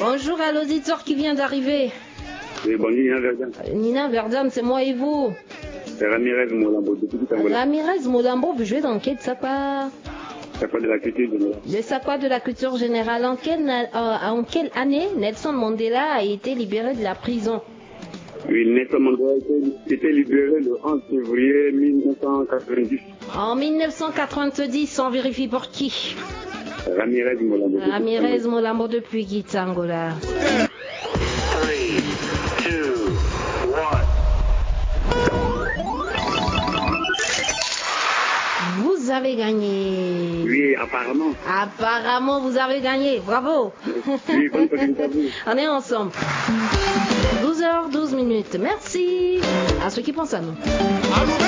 Bonjour à l'auditeur qui vient d'arriver. Oui, bonjour Nina Verdun. Nina Verdun, c'est moi et vous. C'est Ramirez Molambo depuis Angola. Ramirez Molambo, vous jouez dans quel SAPA? SAPA de la culture générale. Le SAPA de la culture générale. En quelle année Nelson Mandela a été libéré de la prison? Oui, Nelson Mandela a été libéré le 11 février 1990. En 1990, on vérifie pour qui? Ramirez Molambo. Ramirez Molambo depuis Angola. 3, 2, 1. Vous avez gagné. Oui, apparemment. Apparemment, vous avez gagné. Bravo. Oui, bonne continuité à vous. On est ensemble. 12h12. Merci à ceux qui pensent à nous.